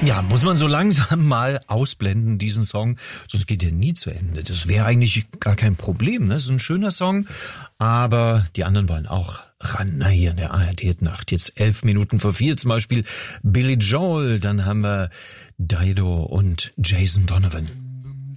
Ja, muss man so langsam mal ausblenden, diesen Song, sonst geht der nie zu Ende. Das wäre eigentlich gar kein Problem, ne? Das ist ein schöner Song, aber die anderen wollen auch ran. Na, hier in der ARD-Nacht, jetzt 11 Minuten vor 4 zum Beispiel Billy Joel, dann haben wir Dido und Jason Donovan.